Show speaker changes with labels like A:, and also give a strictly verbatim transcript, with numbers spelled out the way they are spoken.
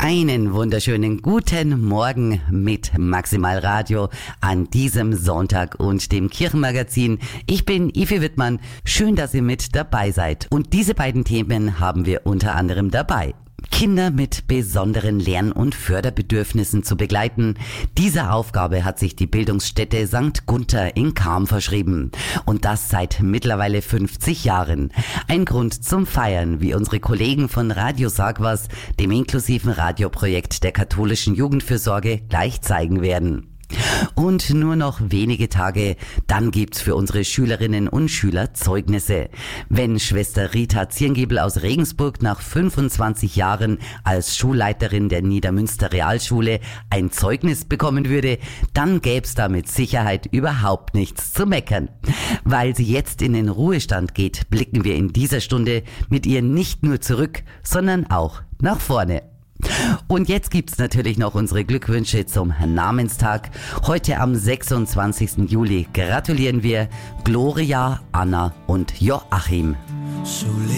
A: Einen wunderschönen guten Morgen mit Maximal Radio an diesem Sonntag und dem Kirchenmagazin. Ich bin Ivi Wittmann. Schön, dass ihr mit dabei seid. Und diese beiden Themen haben wir unter anderem dabei. Kinder mit besonderen Lern- und Förderbedürfnissen zu begleiten. Dieser Aufgabe hat sich die Bildungsstätte Sankt Gunther in Cham verschrieben. Und das seit mittlerweile fünfzig Jahren. Ein Grund zum Feiern, wie unsere Kollegen von Radio Sag was, dem inklusiven Radioprojekt der katholischen Jugendfürsorge, gleich zeigen werden. Und nur noch wenige Tage, dann gibt's für unsere Schülerinnen und Schüler Zeugnisse. Wenn Schwester Rita Zirngiebel aus Regensburg nach fünfundzwanzig Jahren als Schulleiterin der Niedermünster Realschule ein Zeugnis bekommen würde, dann gäb's da mit Sicherheit überhaupt nichts zu meckern. Weil sie jetzt in den Ruhestand geht, blicken wir in dieser Stunde mit ihr nicht nur zurück, sondern auch nach vorne. Und jetzt gibt's natürlich noch unsere Glückwünsche zum Namenstag. Heute am sechsundzwanzigsten Juli gratulieren wir Gloria, Anna und Joachim.
B: So